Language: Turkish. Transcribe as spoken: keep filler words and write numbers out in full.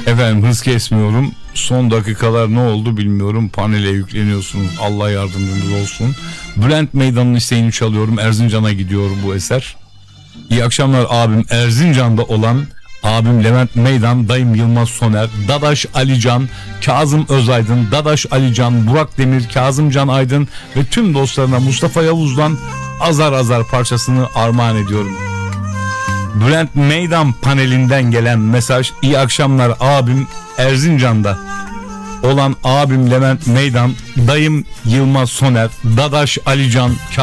Efendim hız kesmiyorum. Son dakikalar ne oldu bilmiyorum. Panele yükleniyorsunuz. Allah yardımcımız olsun. Bülent Meydan'ın isteğini çalıyorum. Erzincan'a gidiyor bu eser. İyi akşamlar abim. Erzincan'da olan abim Levent Meydan, dayım Yılmaz Soner, Dadaş Alican, Kazım Özaydın, Dadaş Alican, Burak Demir, Kazımcan Aydın ve tüm dostlarına Mustafa Yavuz'dan Azar Azar parçasını armağan ediyorum. Bülent Meydan panelinden gelen mesaj: iyi akşamlar abim, Erzincan'da olan abim Levent Meydan, dayım Yılmaz Soner, Dadaş Alican,